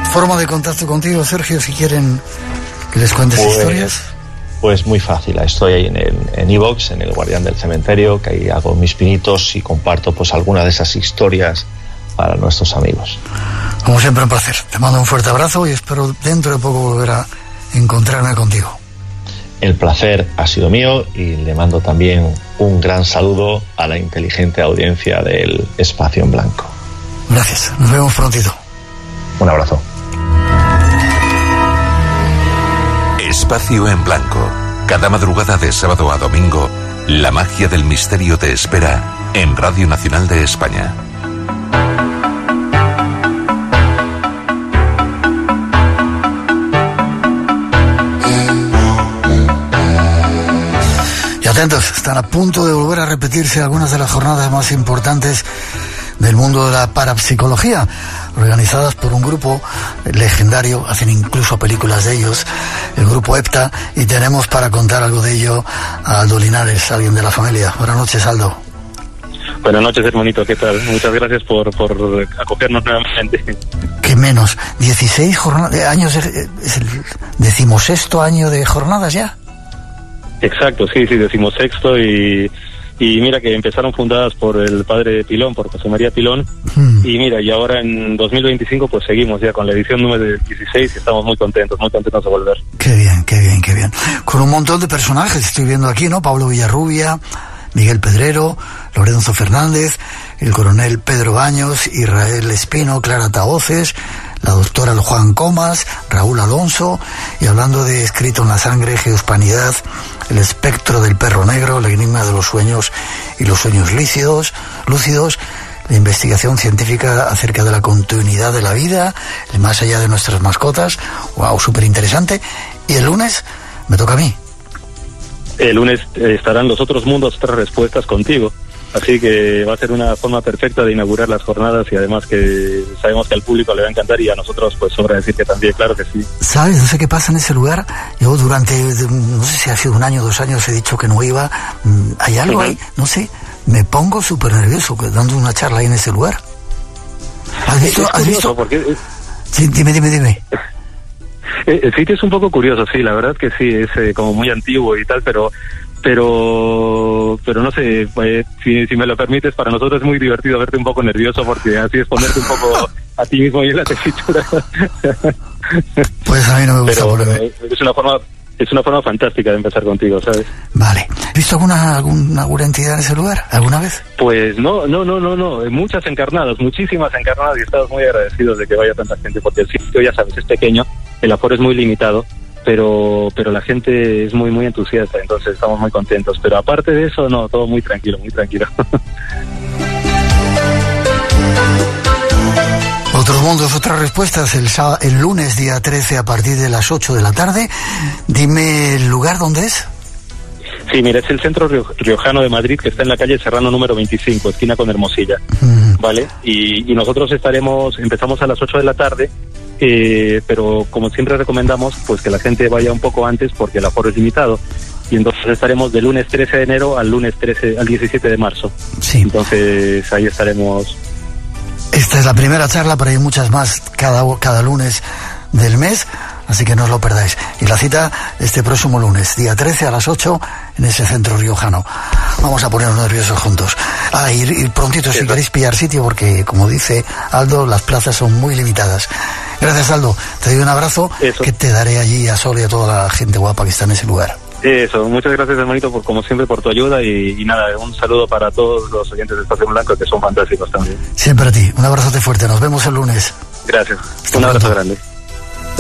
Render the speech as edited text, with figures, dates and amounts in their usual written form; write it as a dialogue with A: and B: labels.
A: Forma de contacto contigo, Sergio, si quieren que les cuentes historias.
B: Pues muy fácil, estoy ahí en iVoox, en El Guardián del Cementerio, que ahí hago mis pinitos y comparto pues alguna de esas historias para nuestros amigos.
A: Como siempre, un placer. Te mando un fuerte abrazo y espero dentro de poco volver a encontrarme contigo.
B: El placer ha sido mío y le mando también un gran saludo a la inteligente audiencia del Espacio en Blanco.
A: Gracias, nos vemos prontito.
B: Un abrazo.
C: Espacio en Blanco. Cada madrugada de sábado a domingo, la magia del misterio te espera en Radio Nacional de España.
A: Y atentos, están a punto de volver a repetirse algunas de las jornadas más importantes del mundo de la parapsicología, organizadas por un grupo legendario, hacen incluso películas de ellos, el grupo EPTA, y tenemos para contar algo de ello a Aldo Linares, alguien de la familia. Buenas noches, Aldo.
D: Buenas noches, hermanito, ¿qué tal? Muchas gracias por acogernos nuevamente.
A: ¿Qué menos? 16 años, es el 16º año de jornadas ya.
D: Exacto, sí, 16º y mira que empezaron fundadas por el padre Pilón, por José María Pilón, y mira, y ahora en 2025 pues seguimos ya con la edición número 16 y estamos muy contentos de volver.
A: Qué bien, qué bien, qué bien. Con un montón de personajes, estoy viendo aquí, ¿no? Pablo Villarrubia, Miguel Pedrero, Lorenzo Fernández, el coronel Pedro Baños, Israel Espino, Clara Tahoces, la doctora Juan Comas, Raúl Alonso, y hablando de Escrito en la Sangre, Geospanidad, El espectro del perro negro, El enigma de los sueños y los sueños lúcidos, la investigación científica acerca de la continuidad de la vida, el más allá de nuestras mascotas. Wow, súper interesante. Y el lunes me toca a mí.
D: El lunes estarán Los otros mundos, otras respuestas contigo. Así que va a ser una forma perfecta de inaugurar las jornadas y además que sabemos que al público le va a encantar y a nosotros pues sobra decir que también, claro que sí.
A: ¿Sabes? No sé qué pasa en ese lugar. Yo durante, no sé si ha sido 1 año, 2 años, he dicho que no iba. ¿Hay algo ahí? No sé. Me pongo súper nervioso dando una charla ahí en ese lugar. ¿Has visto? ¿Has visto? Porque... Sí, dime.
D: El sitio es un poco curioso, sí, la verdad que sí, es como muy antiguo y tal, pero no sé, si me lo permites, para nosotros es muy divertido verte un poco nervioso porque así es ponerte un poco a ti mismo y en la tesitura.
A: Pues a mí no me gusta ponerme.
D: Es una forma fantástica de empezar contigo, ¿sabes?
A: Vale. ¿Has visto alguna entidad en ese lugar? ¿Alguna vez?
D: Pues no. Muchas encarnadas, muchísimas encarnadas y estamos muy agradecidos de que vaya tanta gente porque el sitio, ya sabes, es pequeño, el aforo es muy limitado, pero la gente es muy, muy entusiasta, entonces estamos muy contentos. Pero aparte de eso, no, todo muy tranquilo, muy tranquilo.
A: Otros mundos, otras respuestas, el lunes día 13 a partir de las 8 de la tarde. Dime el lugar, ¿dónde es?
D: Sí, mira, es el Centro Riojano de Madrid, que está en la calle Serrano número 25, esquina con Hermosilla, ¿vale? Y nosotros empezamos a las 8 de la tarde, pero como siempre recomendamos, pues que la gente vaya un poco antes porque el aforo es limitado. Y entonces estaremos del lunes 13 de enero al 17 de marzo. Sí. Entonces ahí estaremos.
A: Esta es la primera charla, pero hay muchas más cada lunes del mes, así que no os lo perdáis. Y la cita este próximo lunes, día 13 a las 8, en ese centro riojano. Vamos a ponernos nerviosos juntos. Ir prontito si queréis pillar sitio, porque como dice Aldo, las plazas son muy limitadas. Gracias, Aldo. Te doy un abrazo. Que te daré allí a Sol y a toda la gente guapa que está en ese lugar.
D: Eso, muchas gracias, hermanito, como siempre, por tu ayuda y nada, un saludo para todos los oyentes de Espacio en Blanco, que son fantásticos también.
A: Siempre a ti, un abrazote fuerte, nos vemos el lunes.
D: Gracias, un abrazo grande.